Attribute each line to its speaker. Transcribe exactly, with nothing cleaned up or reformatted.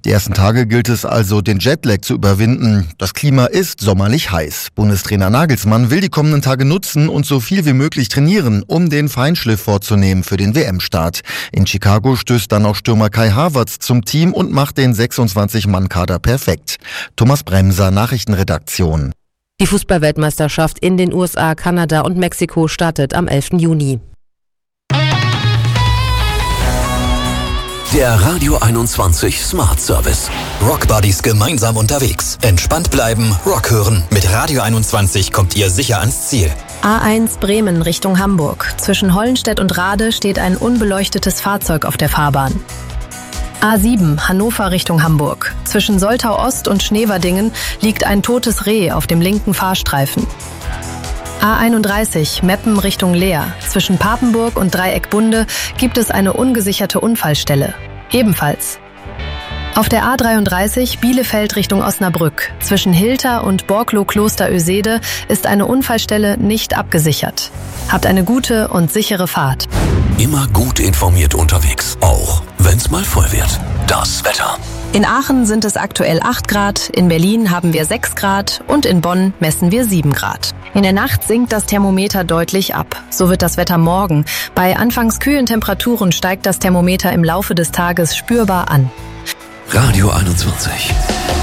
Speaker 1: Die ersten Tage gilt es also, den Jetlag zu überwinden. Das Klima ist sommerlich heiß. Bundestrainer Nagelsmann will die kommenden Tage nutzen und so viel wie möglich trainieren, um den Feinschliff vorzunehmen für den W M-Start. In Chicago stößt dann auch Stürmer Kai Havertz zum Team und macht den sechsundzwanzig-Mann-Kader perfekt. Thomas Bremser, Nachrichtenredaktion.
Speaker 2: Die Fußballweltmeisterschaft in den U S A, Kanada und Mexiko startet am elften Juni.
Speaker 3: Der Radio einundzwanzig Smart Service. Rock Buddies gemeinsam unterwegs. Entspannt bleiben, Rock hören. Mit Radio einundzwanzig kommt ihr sicher ans Ziel.
Speaker 4: A eins Bremen Richtung Hamburg. Zwischen Hollenstedt und Rade steht ein unbeleuchtetes Fahrzeug auf der Fahrbahn. A sieben Hannover Richtung Hamburg. Zwischen Soltau Ost und Schneverdingen liegt ein totes Reh auf dem linken Fahrstreifen. A einunddreißig Meppen Richtung Leer. Zwischen Papenburg und Dreieckbunde gibt es eine ungesicherte Unfallstelle. Ebenfalls. Auf der A dreiunddreißig Bielefeld Richtung Osnabrück. Zwischen Hilter und Borklow-Kloster-Ösede ist eine Unfallstelle nicht abgesichert. Habt eine gute und sichere Fahrt.
Speaker 3: Immer gut informiert unterwegs, auch wenn's mal voll wird. Das Wetter.
Speaker 4: In Aachen sind es aktuell acht Grad, in Berlin haben wir sechs Grad und in Bonn messen wir sieben Grad. In der Nacht sinkt das Thermometer deutlich ab. So wird das Wetter morgen. Bei anfangs kühlen Temperaturen steigt das Thermometer im Laufe des Tages spürbar an.
Speaker 3: Radio einundzwanzig.